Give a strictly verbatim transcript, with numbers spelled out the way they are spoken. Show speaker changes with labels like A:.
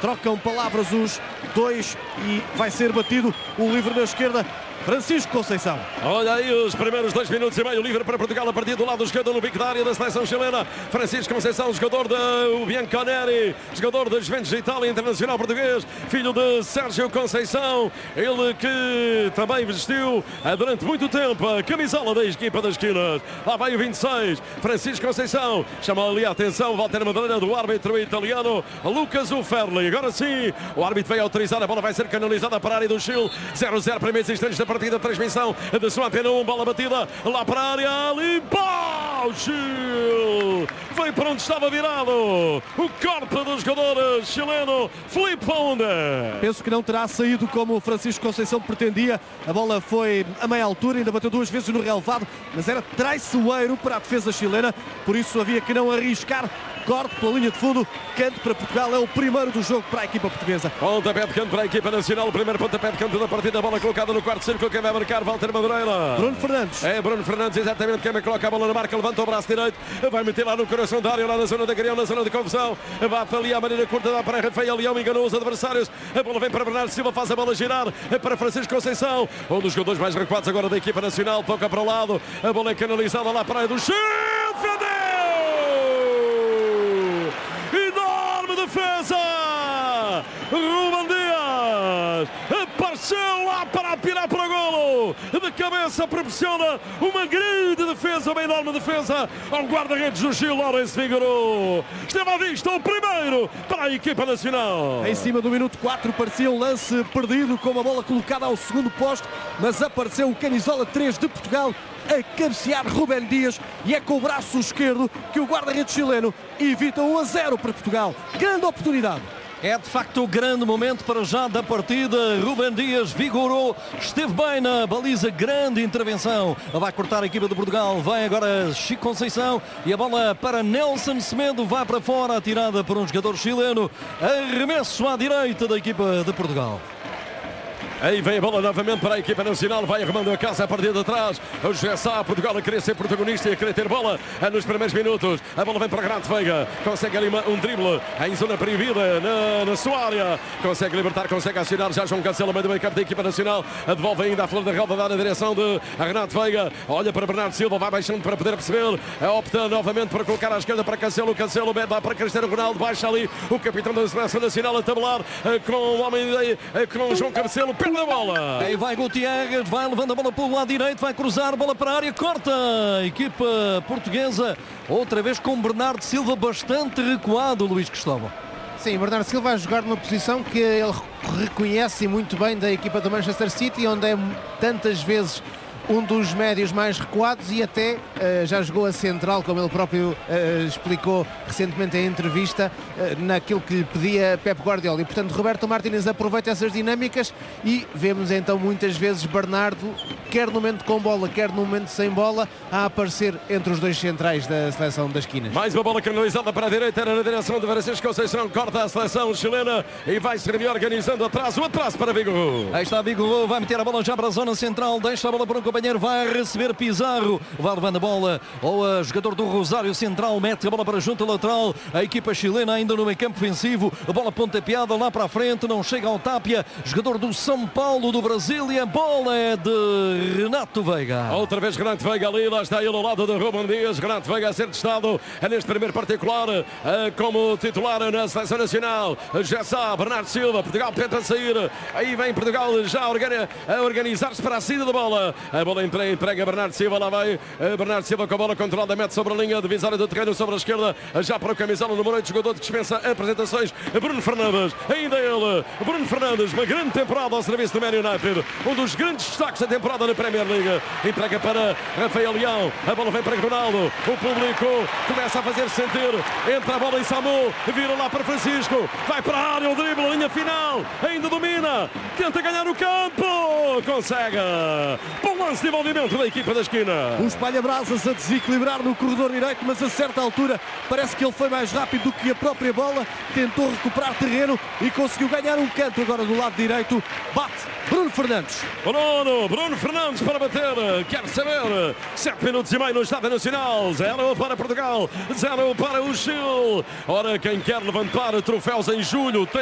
A: Trocam palavras os dois e vai ser batido o livre na esquerda. Francisco Conceição.
B: Olha aí os primeiros dois minutos e meio, livre para Portugal a partir do lado esquerdo no bico da área da seleção chilena. Francisco Conceição, jogador do Bianconeri, jogador da Juventus de Itália, internacional português, filho de Sérgio Conceição, ele que também vestiu durante muito tempo a camisola da equipa das esquinas. Lá vai o vinte e seis, Francisco Conceição, chama ali a atenção, Walter Madeira, do árbitro italiano Lucas Uferli. Agora sim, o árbitro vai autorizar, a bola vai ser canalizada para a área do Chile. zero a zero, primeiros instantes da partida, transmissão da sua antena um, bola batida lá para a área, limpa o Chile, veio para onde estava virado o corpo do jogador chileno Filipe Faúnde.
A: Penso que não terá saído como o Francisco Conceição pretendia, a bola foi a meia altura, ainda bateu duas vezes no relevado, mas era traiçoeiro para a defesa chilena, por isso havia que não arriscar. Corte pela linha de fundo, canto para Portugal, é o primeiro do jogo para a equipa portuguesa.
B: Pontapé de canto para a equipa nacional, o primeiro pontapé de canto da partida, a bola colocada no quarto círculo, quem vai marcar, Walter Madureira.
A: Bruno Fernandes.
B: É Bruno Fernandes, exatamente, quem coloca a bola na marca, levanta o braço direito, vai meter lá no coração da área, lá na zona da Garião, na zona de confusão, bate ali a maneira curta, dá para Rafael Leão, enganou os adversários, a bola vem para Bernardo Silva, faz a bola girar, para Francisco Conceição, um dos jogadores mais recuados agora da equipa nacional, toca para o lado, a bola é canalizada lá para a área do Chile, defesa! Ruben Dias apareceu lá para atirar para o golo, de cabeça proporciona uma grande defesa, uma enorme defesa ao guarda-redes do Chile, Lourenço Figueiredo. Esteve à vista o primeiro para a equipa nacional.
A: Em cima do minuto quatro parecia um lance perdido, com a bola colocada ao segundo posto, mas apareceu o camisola três de Portugal a cabecear Ruben Dias, e é com o braço esquerdo que o guarda-redes chileno evita um a zero para Portugal. Grande oportunidade.
C: É de facto o grande momento para já da partida. Ruben Dias vigorou, esteve bem na baliza, grande intervenção. Vai cortar a equipa de Portugal, vai agora Chico Conceição e a bola para Nelson Semedo, vai para fora, atirada por um jogador chileno. Arremesso à direita da equipa de Portugal.
B: Aí vem a bola novamente para a equipa nacional, vai arrumando a casa a partir de trás. O José Sá, Portugal a querer ser protagonista e a querer ter bola nos primeiros minutos. A bola vem para Grande Veiga, consegue ali um drible em zona proibida na, na sua área. Consegue libertar, consegue acionar já João Cancelo, meio do meio campo da equipa nacional. Devolve ainda a flor da relva, dá na direção de Renato Veiga. Olha para Bernardo Silva, vai baixando para poder perceber. Opta novamente para colocar à esquerda para Cancelo. O Cancelo dá para Cristiano Ronaldo, baixa ali o capitão da seleção nacional a tabelar com o homem de, com João Cancelo. Na bola.
C: Aí vai Gutierrez, vai levando a bola pelo lado direito, vai cruzar a bola para a área, corta a equipa portuguesa, outra vez com Bernardo Silva bastante recuado, Luís Cristóvão.
D: Sim, Bernardo Silva vai jogar numa posição que ele reconhece muito bem da equipa do Manchester City, onde é tantas vezes um dos médios mais recuados e até uh, já jogou a central, como ele próprio uh, explicou recentemente em entrevista, uh, naquilo que lhe pedia Pep Guardiola. E portanto Roberto Martínez aproveita essas dinâmicas e vemos então muitas vezes Bernardo, quer no momento com bola, quer no momento sem bola, a aparecer entre os dois centrais da seleção das esquinas.
B: Mais uma bola canalizada para a direita, era na direção de Francisco Conceição, corta a seleção chilena e vai se reorganizando atrás, o atraso para Vigorô.
C: Aí está Vigorô, vai meter a bola já para a zona central, deixa a bola para um companheiro, vai receber Pizarro, vai levando a bola ao jogador do Rosário Central, mete a bola para junto lateral, a equipa chilena ainda no meio campo ofensivo, a bola pontapeada lá para a frente, não chega ao Tapia, jogador do São Paulo do Brasil, e a bola é de Renato Veiga.
B: Outra vez Renato Veiga ali, lá está ele ao lado de Ruben Dias. Renato Veiga a ser testado neste primeiro particular como titular na seleção nacional. Já sabe, Bernardo Silva, Portugal tenta sair, aí vem Portugal já a organizar-se para a saída da bola, a bola entrega, entrega Bernardo Silva, lá vai Bernardo Silva com a bola controlada, mete sobre a linha divisória do terreno, sobre a esquerda, já para o camisola número oito, jogador que dispensa apresentações, Bruno Fernandes, ainda ele, Bruno Fernandes, uma grande temporada ao serviço do Man United, um dos grandes destaques da temporada na Premier League, entrega para Rafael Leão, a bola vem para Ronaldo, o público começa a fazer-se sentir, entra a bola em Samu, vira lá para Francisco, vai para a área, o drible, linha final, ainda domina, tenta ganhar o campo, consegue, bom lance de envolvimento da equipa da esquina.
A: Um espalha-brasas a desequilibrar no corredor direito, mas a certa altura parece que ele foi mais rápido do que a própria bola, tentou recuperar terreno e conseguiu ganhar um canto agora do lado direito, bate Bruno Fernandes.
B: Bruno, Bruno Fernandes para bater, quer saber, sete minutos e meio no Estádio Nacional, zero para Portugal, zero para o Chile. Ora, quem quer levantar troféus em julho tem